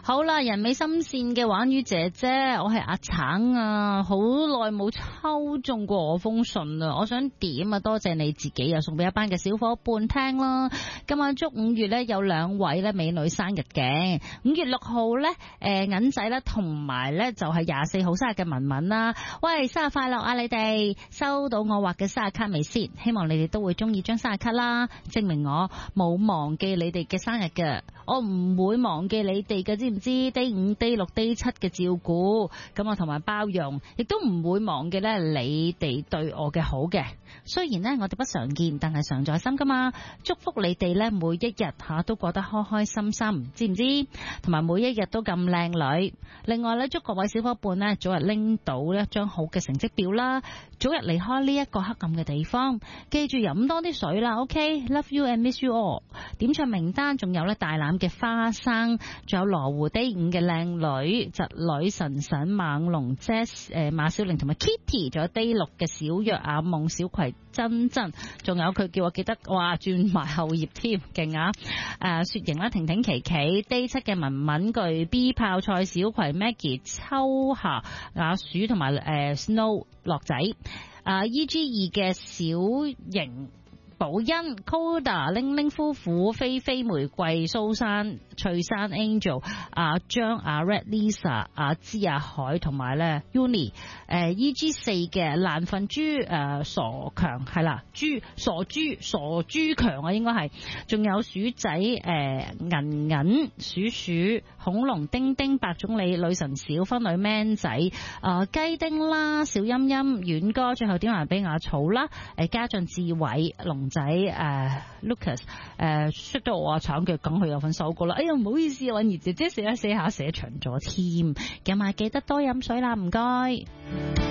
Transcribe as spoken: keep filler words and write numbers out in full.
好啦，人美心善嘅玩魚姐姐，我係阿橙啊，好耐冇抽中過我封信啦，我想點啊？多謝你自己啊，送俾一班嘅小伙伴聽啦。今晚祝五月咧有兩位咧美女生日嘅，五月六號咧誒銀仔啦，同埋咧就係廿四號生日嘅文文啦。喂，生日快樂啊！你哋收到我畫嘅生日卡未先？希望你哋都會中意張生日卡啦，證明我冇忘記你哋嘅生日嘅，我唔會忘記你哋嘅，知唔知？day 五、day 六、day 七嘅照顧，咁啊同埋包容，亦都唔會忘記咧你哋對我嘅好嘅。雖然呢，我哋不常見，但係常在心噶嘛。祝福你哋咧每一日吓都過得開開心心，知唔知？同埋每一日都咁靚女。另外咧，祝各位小伙伴呢早日拎到一張好嘅成績表啦，早日離開呢一個黑暗嘅地方。記住飲多啲水啦 ，OK？Love you and miss you all。點唱名單仲有咧大欖嘅花生，仲有羅湖 day 五嘅靚女、侄女神神、猛龍 Jess、誒馬小玲同埋 Kitty， 仲有 day 六嘅小若阿夢、小葵、珍珍，仲有佢叫我記得哇轉埋後頁添，勁啊！誒雪瑩啦、婷婷、琪琪 day 七嘅文文具、B 泡菜、小葵、Maggie、秋夏、阿鼠同埋誒 Snow 樂仔，啊 E G 二嘅小瑩、寶欣、Coda、玲玲夫婦、菲菲、玫瑰、蘇珊、翠珊、Angel、阿張、阿 Red、Lisa、阿芝、阿海同埋咧 Uni， 誒 E G 四嘅爛瞓豬、誒傻強係啦，豬傻豬傻豬強啊，應該係，仲有鼠仔、誒銀銀、鼠鼠、恐龍、丁丁、白總理、女神小分女 Man 仔、誒雞丁啦、小音音、遠哥，最後點埋俾亞草啦，誒家俊、志偉、龍仔、誒、uh, Lucas， 誒識到我啊橙腳，梗佢有份收過啦。哎呀，唔好意思啊，允兒姐姐寫一寫下寫長咗添，今日記得多飲水啦，唔該。